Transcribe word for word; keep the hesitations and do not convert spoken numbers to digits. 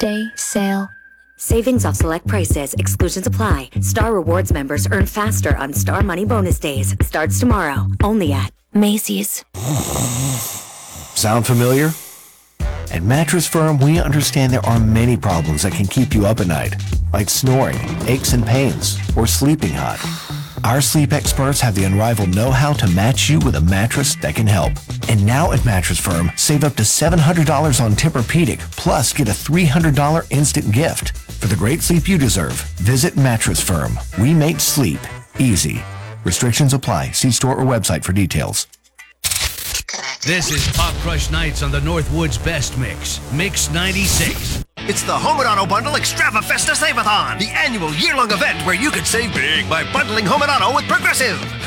Day sale. Savings off select prices. Exclusions apply. Star Rewards members earn faster on Star Money Bonus Days. Starts tomorrow. Only at Macy's. Sound familiar? At Mattress Firm, we understand there are many problems that can keep you up at night, like snoring, aches and pains, or sleeping hot. Our sleep experts have the unrivaled know-how to match you with a mattress that can help. And now at Mattress Firm, save up to seven hundred dollars on Tempur-Pedic, plus get a three hundred dollars instant gift. For the great sleep you deserve, visit Mattress Firm. We make sleep easy. Restrictions apply. See store or website for details. This is Pop Crush Nights on the Northwoods Best Mix. Mix ninety-six. It's the Home and Auto Bundle Extravafesta Save-a-thon, the annual year-long event where you could save big by bundling Home and Auto with Progressive.